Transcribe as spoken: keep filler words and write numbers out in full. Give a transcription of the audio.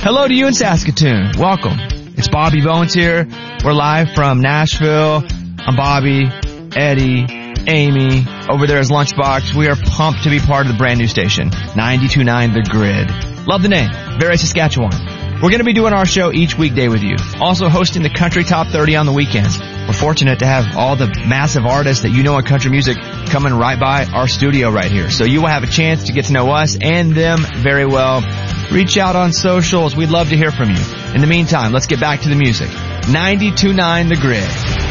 Hello to you in Saskatoon. Welcome. It's Bobby Bones here. We're live from Nashville. I'm Bobby, Eddie, Amy. Over there is Lunchbox. We are pumped to be part of the brand new station, ninety-two point nine The Grid. Love the name. Very Saskatchewan. We're going to be doing our show each weekday with you. Also hosting the Country Top thirty on the weekends. We're fortunate to have all the massive artists that you know in country music coming right by our studio right here. So you will have a chance to get to know us and them very well. Reach out on socials. We'd love to hear from you. In the meantime, let's get back to the music. ninety-two point nine The Grid.